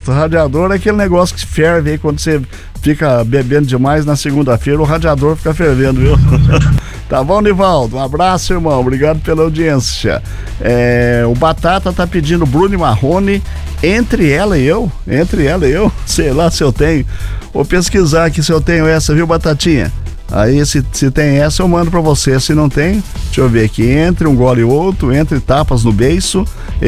Batato. Radiador é aquele negócio que ferve aí quando você fica bebendo demais na segunda-feira, o radiador fica fervendo, viu? Tá bom, Nivaldo? Um abraço, irmão. Obrigado pela audiência. O Batata tá pedindo Bruno e Marrone, entre ela e eu, sei lá se eu tenho. Vou pesquisar aqui se eu tenho essa, viu, Batatinha? Aí se tem essa eu mando pra você, se não tem, deixa eu ver aqui, entre um gole e outro, entre tapas no beiço,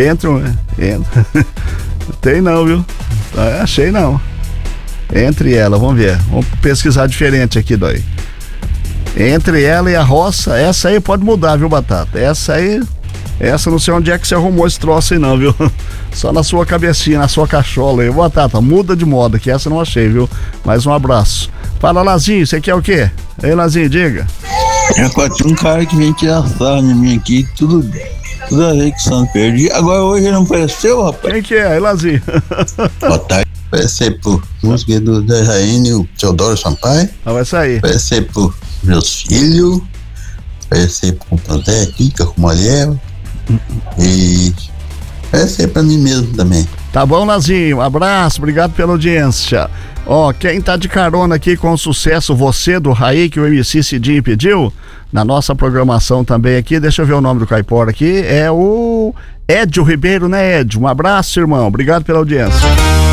tem não, viu? Achei não. Entre ela, vamos ver, vamos pesquisar diferente aqui, Dói. Entre ela e a roça, essa aí pode mudar, viu, Batata? Essa não sei onde é que você arrumou esse troço aí não, viu? Só na sua cabecinha, na sua cachola aí. Batata, muda de moda, que essa eu não achei, viu? Mais um abraço. Fala, Lazinho, você quer o quê? Ei, Lazinho, diga. Tinha um cara que vem tirar sarro em mim aqui, tudo a ver que Santo perdi. Agora hoje ele não apareceu, rapaz. Quem que é? Ei, Lazinho. Boa tarde. Vai ser por música do Jaine, o Teodoro Sampaio. Vai sair. Vai ser por meus filhos. Vai ser por André aqui, com a mulher. E vai ser pra mim mesmo também. Tá bom, Lazinho, um abraço, obrigado pela audiência. Quem tá de carona aqui com o sucesso Você do Raí, que o MC Cidinho pediu, na nossa programação também aqui, deixa eu ver o nome do caipora aqui, é o Edio Ribeiro, né, Edio? Um abraço, irmão, obrigado pela audiência.